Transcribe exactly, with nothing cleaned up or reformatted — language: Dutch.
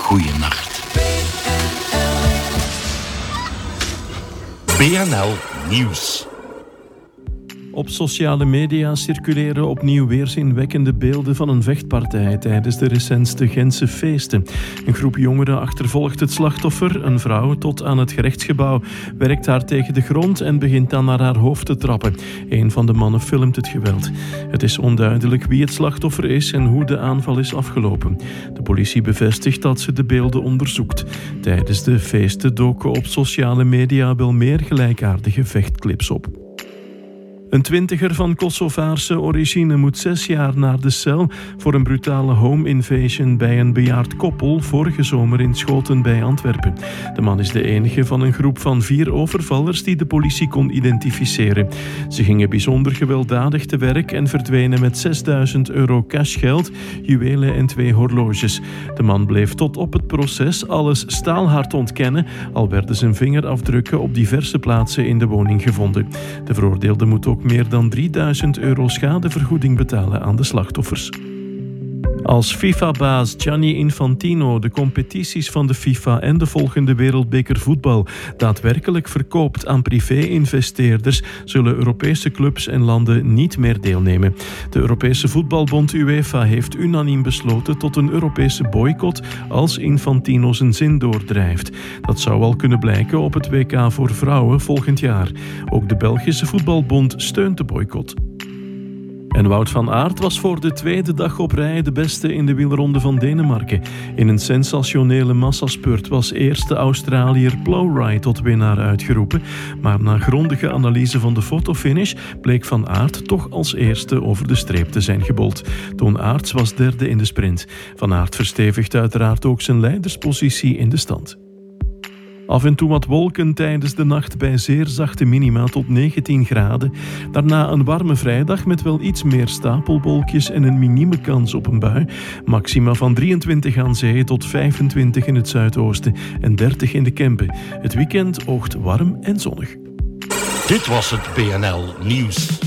goeienacht. B N L Nieuws. Op sociale media circuleren opnieuw weerzinwekkende beelden van een vechtpartij tijdens de recentste Gentse feesten. Een groep jongeren achtervolgt het slachtoffer, een vrouw, tot aan het gerechtsgebouw, werkt haar tegen de grond en begint dan naar haar hoofd te trappen. Een van de mannen filmt het geweld. Het is onduidelijk wie het slachtoffer is en hoe de aanval is afgelopen. De politie bevestigt dat ze de beelden onderzoekt. Tijdens de feesten doken op sociale media wel meer gelijkaardige vechtclips op. Een twintiger van Kosovaarse origine moet zes jaar naar de cel voor een brutale home invasion bij een bejaard koppel vorige zomer in Schoten bij Antwerpen. De man is de enige van een groep van vier overvallers die de politie kon identificeren. Ze gingen bijzonder gewelddadig te werk en verdwenen met zesduizend euro cashgeld, juwelen en twee horloges. De man bleef tot op het proces alles staalhard ontkennen, al werden zijn vingerafdrukken op diverse plaatsen in de woning gevonden. De veroordeelde moet ook meer dan drieduizend euro schadevergoeding betalen aan de slachtoffers. Als FIFA-baas Gianni Infantino de competities van de FIFA en de volgende wereldbeker voetbal daadwerkelijk verkoopt aan privé-investeerders, zullen Europese clubs en landen niet meer deelnemen. De Europese voetbalbond UEFA heeft unaniem besloten tot een Europese boycott als Infantino zijn zin doordrijft. Dat zou al kunnen blijken op het W K voor vrouwen volgend jaar. Ook de Belgische voetbalbond steunt de boycott. En Wout van Aert was voor de tweede dag op rij de beste in de wielronde van Denemarken. In een sensationele massaspurt was eerste Australiër Plowright tot winnaar uitgeroepen. Maar na grondige analyse van de fotofinish bleek Van Aert toch als eerste over de streep te zijn gebold. Toon Aerts was derde in de sprint. Van Aert verstevigt uiteraard ook zijn leiderspositie in de stand. Af en toe wat wolken tijdens de nacht bij zeer zachte minima tot negentien graden. Daarna een warme vrijdag met wel iets meer stapelwolkjes en een minieme kans op een bui. Maxima van drieëntwintig aan zee tot vijfentwintig in het zuidoosten en dertig in de Kempen. Het weekend oogt warm en zonnig. Dit was het B N L Nieuws.